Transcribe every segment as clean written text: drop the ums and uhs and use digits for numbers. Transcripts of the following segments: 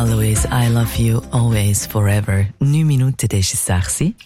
Always, I love you, always, forever. 9 Minuten, das ist 6 Uhr.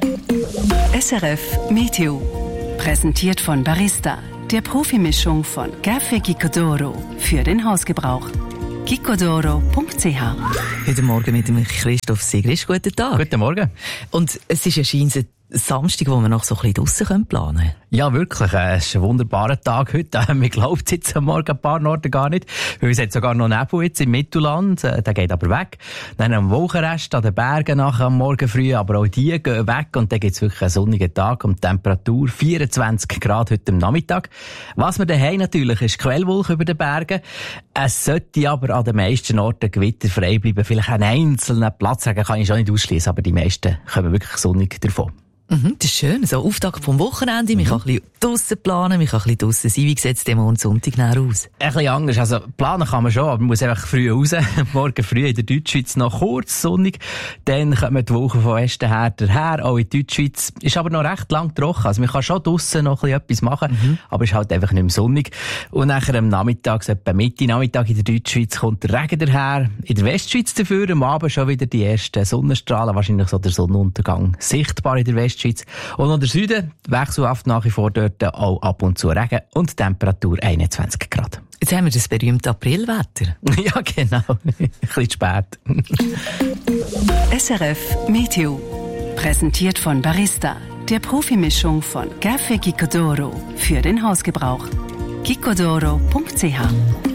SRF Meteo. Präsentiert von Barista, der Profimischung von Café Gicodoro für den Hausgebrauch. gicodoro.ch. Heute Morgen mit dem Christoph Sigrist. Guten Tag. Guten Morgen. Und es ist anscheinend Samstag, wo wir noch so ein bisschen draussen planen können. Ja, wirklich. Es ist ein wunderbarer Tag heute. Man glaubt es jetzt am Morgen ein paar Orten gar nicht. Weil es hat sogar noch Nebel jetzt im Mittelland. Der geht aber weg. Dann am Wolkenrest an den Bergen nachher am Morgen früh. Aber auch die gehen weg. Und dann gibt es wirklich einen sonnigen Tag. Und die Temperatur 24 Grad heute am Nachmittag. Was wir daheim natürlich ist Quellwolke über den Bergen. Es sollte aber an den meisten Orten gewitterfrei bleiben. Vielleicht einen einzelnen Platz sagen kann ich schon nicht ausschließen. Aber die meisten kommen wirklich sonnig davon. Das ist schön. So, Auftakt vom Wochenende. Man kann ein bisschen draussen planen, man kann ein bisschen draussen sein. Wie sieht es dem Sonntag nachher aus? Ein bisschen anders. Also, planen kann man schon, aber man muss einfach früh raus. Morgen früh in der Deutschschweiz noch kurz sonnig. Dann kommen die Wochen von Westen her daher. Auch in der Deutschschweiz ist aber noch recht lang trocken. Also, man kann schon draussen noch ein bisschen etwas machen. Aber es ist halt einfach nicht mehr sonnig. Und nachher am Nachmittag, so etwa Mitte Nachmittag in der Deutschschweiz, kommt der Regen daher. In der Westschweiz dafür am Abend schon wieder die ersten Sonnenstrahlen. Wahrscheinlich so der Sonnenuntergang sichtbar in der Westschweiz. Und noch der Süden, wechselhaft nach wie vor dort auch ab und zu Regen und Temperatur 21 Grad. Jetzt haben wir das berühmte Aprilwetter. Ja, genau. Ein bisschen spät. SRF Meteo. Präsentiert von Barista, der Profimischung von Café Gicodoro für den Hausgebrauch. gicodoro.ch